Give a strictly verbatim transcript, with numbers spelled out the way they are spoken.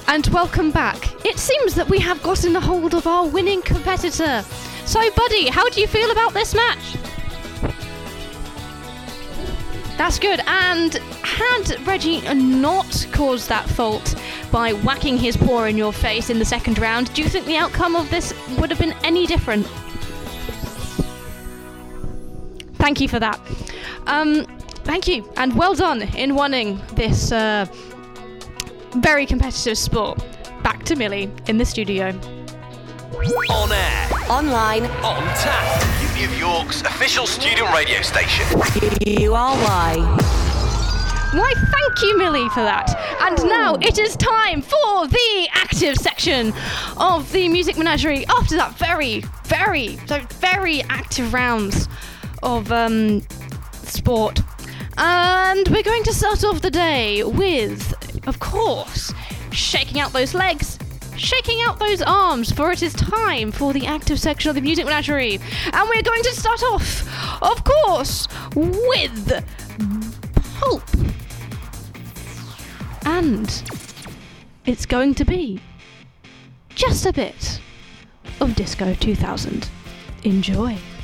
And welcome back. It seems that we have gotten a hold of our winning competitor. So, Buddy, how do you feel about this match? That's good. And had Reggie not caused that fault by whacking his paw in your face in the second round, do you think the outcome of this would have been any different? Thank you for that. Um, thank you, and well done in winning this uh, very competitive sport. Back to Millie in the studio. On air, online, on tap. Uni of York's official student radio station. U R Y. Why, thank you, Millie, for that. And now it is time for the active section of the Music Menagerie. After that very, very, so very active rounds of um, sport. And we're going to start off the day with, of course, shaking out those legs, shaking out those arms, for it is time for the active section of the Music Menagerie. And we're going to start off, of course, with Pulp. And it's going to be just a bit of Disco two thousand. Enjoy.